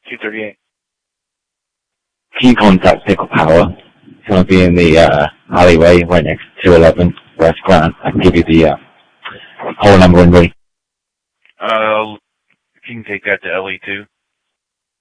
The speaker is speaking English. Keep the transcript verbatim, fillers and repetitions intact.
two thirty-eight. Can you contact Nickel Power? It's going to be in the uh, alleyway right next to eleven West Grant. I can give you the uh, whole number and read. Uh, you can take that to L E two.